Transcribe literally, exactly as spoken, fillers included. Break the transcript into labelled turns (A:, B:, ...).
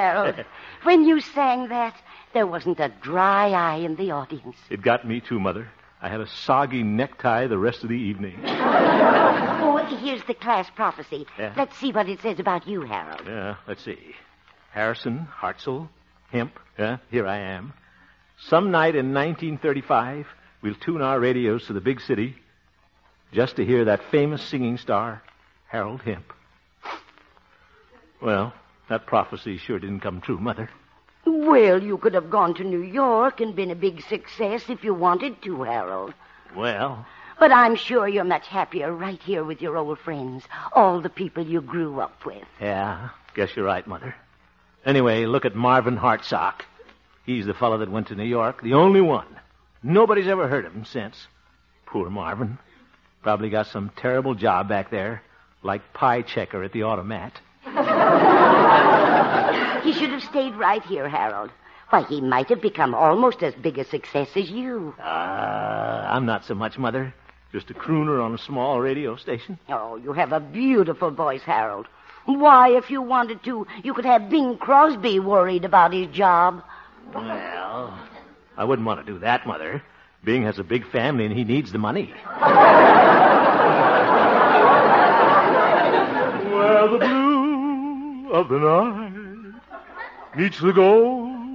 A: Harold. When you sang that, there wasn't a dry eye in the audience.
B: It got me too, Mother. I had a soggy necktie the rest of the evening.
A: Oh, here's the class prophecy.
B: Yeah.
A: Let's see what it says about you, Harold.
B: Yeah, let's see. Harrison, Hartzell, Hemp. Yeah, here I am. Some night in nineteen thirty-five, we'll tune our radios to the big city just to hear that famous singing star, Harold Hemp. Well, that prophecy sure didn't come true, Mother.
A: Well, you could have gone to New York and been a big success if you wanted to, Harold.
B: Well...
A: But I'm sure you're much happier right here with your old friends, all the people you grew up with.
B: Yeah, guess you're right, Mother. Anyway, look at Marvin Hartsock. He's the fellow that went to New York, the only one. Nobody's ever heard of him since. Poor Marvin. Probably got some terrible job back there, like pie checker at the automat.
A: He should have stayed right here, Harold. Why, he might have become almost as big a success as you.
B: Ah, uh, I'm not so much, Mother. Just a crooner on a small radio station.
A: Oh, you have a beautiful voice, Harold. Why, if you wanted to, you could have Bing Crosby worried about his job.
B: Well, I wouldn't want to do that, Mother. Bing has a big family and he needs the money. Where the blue of the night meets the gold